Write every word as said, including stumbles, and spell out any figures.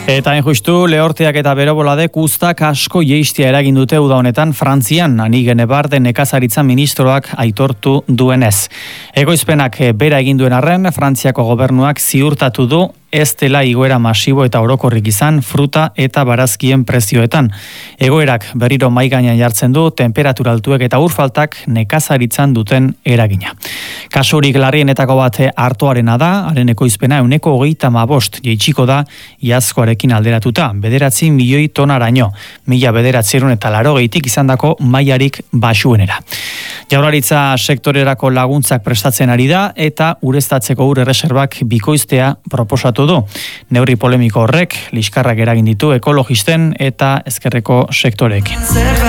Eta injustu, lehorteak eta beroboladek uztak asko jeistia eragin dute uda honetan Frantzian, Ani Genebarde nekazaritza ministroak aitortu duenez. Egoizpenak bera egin duen arren, Frantziako gobernuak ziurtatu du ez dela igoera masibo eta orokorrik izan fruta eta barazkien prezioetan. Egoerak berriro mahai gainean jartzen du temperatura altuek eta urfaltak nekazaritzan duten eragina. Kasurik larrienetako bat artoarena da, haren ekoizpena ehuneko hogeita hamabost jaitsiko da iazkoarekin alderatuta, bederatzi milioi tonaraino, mila bederatzerun eta larogeitik izandako mailarik baxuenera. Jaurlaritza sektorerako laguntzak prestatzen ari da eta ureztatzeko ur erreserbak bikoiztea proposatu du. Neurri polemiko horrek liskarrak eragin ditu ekologisten eta ezkerreko sektoreekin.